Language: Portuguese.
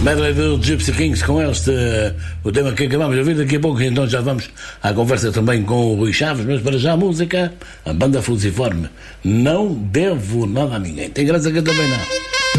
Medley do Gypsy Kings com este, o tema que acabamos de ouvir. Daqui a pouco então já vamos à conversa também com o Rui Chaves, mas para já a música, a banda Fusiforme, Não Devo Nada a Ninguém. Tem graça que eu também não.